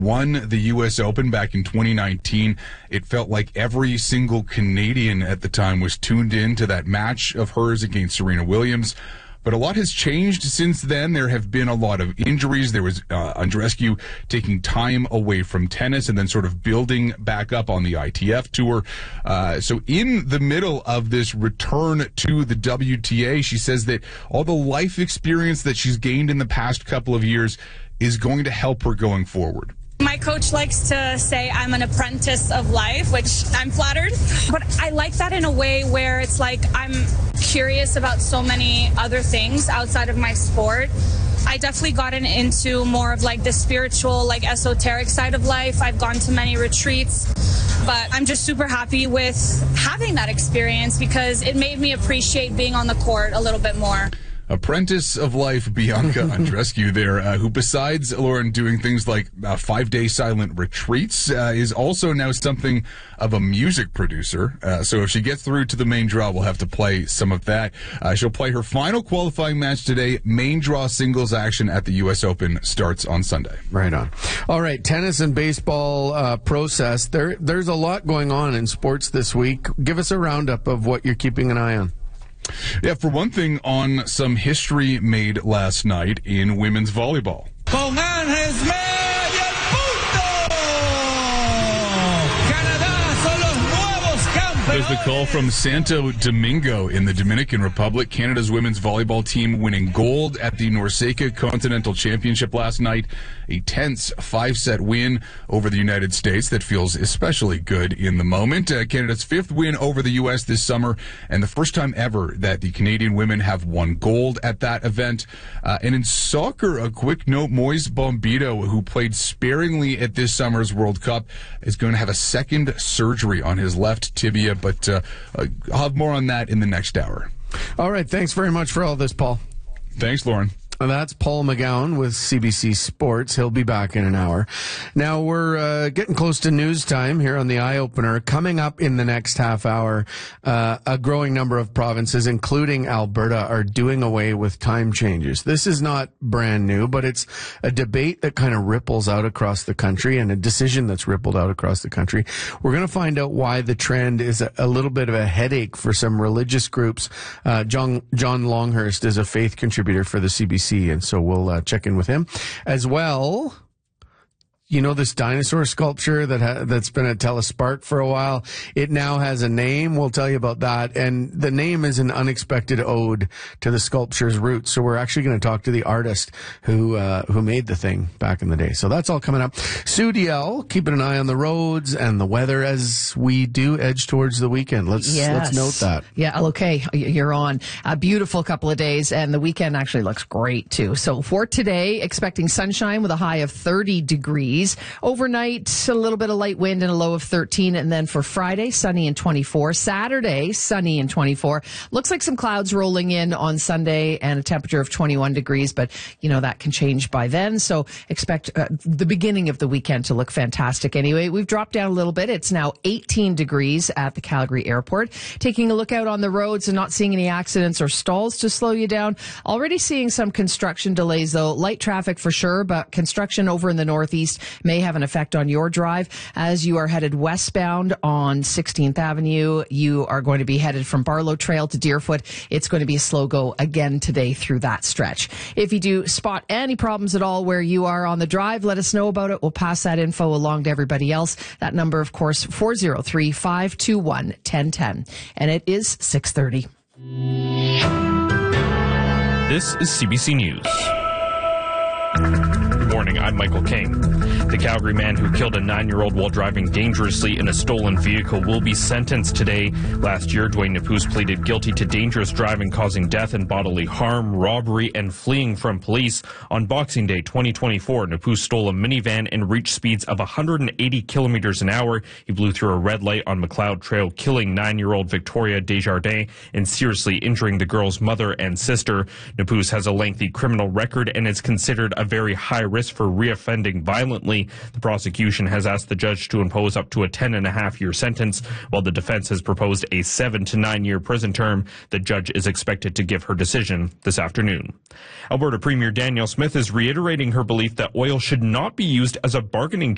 won the U.S. Open back in 2019. It felt like every single Canadian at the time was tuned in to that match of hers against Serena Williams. But a lot has changed since then. There have been a lot of injuries. There was Andreescu taking time away from tennis and then sort of building back up on the ITF tour. So in the middle of this return to the WTA, she says that all the life experience that she's gained in the past couple of years is going to help her going forward. My coach likes to say I'm an apprentice of life, which I'm flattered. But I like that in a way where it's like I'm curious about so many other things outside of my sport. I definitely gotten into more of like the spiritual, like esoteric side of life. I've gone to many retreats, but I'm just super happy with having that experience because it made me appreciate being on the court a little bit more. Apprentice of life, Bianca Andreescu there, who besides, Lauren, doing things like 5-day silent retreats, is also now something of a music producer. So if she gets through to the main draw, we'll have to play some of that. She'll play her final qualifying match today. Main draw singles action at the U.S. Open starts on Sunday. Right on. All right, tennis and baseball process. There's a lot going on in sports this week. Give us a roundup of what you're keeping an eye on. Yeah, for one thing, on some history made last night in women's volleyball. Con Ángeles media punto. Canadá son los nuevos campeones. There's the call from Santo Domingo in the Dominican Republic. Canada's women's volleyball team winning gold at the NORCECA Continental Championship last night. A tense 5-set win over the United States that feels especially good in the moment. Canada's 5th win over the U.S. this summer, and the first time ever that the Canadian women have won gold at that event. And in soccer, a quick note, Moise Bombito, who played sparingly at this summer's World Cup, is going to have a second surgery on his left tibia, but I'll have more on that in the next hour. All right, thanks very much for all this, Paul. Thanks, Lauren. That's Paul McGowan with CBC Sports. He'll be back in an hour. Now, we're getting close to news time here on the Eye Opener. Coming up in the next half hour, a growing number of provinces, including Alberta, are doing away with time changes. This is not brand new, but it's a debate that kind of ripples out across the country and a decision that's rippled out across the country. We're going to find out why the trend is a little bit of a headache for some religious groups. John Longhurst is a faith contributor for the CBC. And so we'll check in with him as well. You know, this dinosaur sculpture that's been at Telespark for a while, it now has a name. We'll tell you about that. And the name is an unexpected ode to the sculpture's roots. So we're actually going to talk to the artist who made the thing back in the day. So that's all coming up. Sue DL, keeping an eye on the roads and the weather as we do edge towards the weekend. Let's note that. Yeah, okay, you're on. A beautiful couple of days, and the weekend actually looks great, too. So for today, expecting sunshine with a high of 30 degrees. Overnight, a little bit of light wind and a low of 13. And then for Friday, sunny and 24. Saturday, sunny and 24. Looks like some clouds rolling in on Sunday and a temperature of 21 degrees. But, you know, that can change by then. So expect the beginning of the weekend to look fantastic. Anyway, we've dropped down a little bit. It's now 18 degrees at the Calgary airport. Taking a look out on the roads and not seeing any accidents or stalls to slow you down. Already seeing some construction delays, though. Light traffic for sure, but construction over in the northeast may have an effect on your drive. As you are headed westbound on 16th Avenue, you are going to be headed from Barlow Trail to Deerfoot. It's going to be a slow go again today through that stretch. If you do spot any problems at all where you are on the drive, let us know about it. We'll pass that info along to everybody else. That number, of course, 403-521-1010. And it is 6:30. This is CBC News. Good morning, I'm Michael King. The Calgary man who killed a 9-year-old while driving dangerously in a stolen vehicle will be sentenced today. Last year, Dwayne Napuz pleaded guilty to dangerous driving causing death and bodily harm, robbery, and fleeing from police. On Boxing Day 2024, Napuz stole a minivan and reached speeds of 180 kilometers an hour. He blew through a red light on McLeod Trail, killing 9-year-old Victoria Desjardins and seriously injuring the girl's mother and sister. Napuz has a lengthy criminal record and is considered a very high risk for reoffending violently. The prosecution has asked the judge to impose up to a 10.5-year sentence, while the defense has proposed a 7 to 9-year prison term. The judge is expected to give her decision this afternoon. Alberta Premier Danielle Smith is reiterating her belief that oil should not be used as a bargaining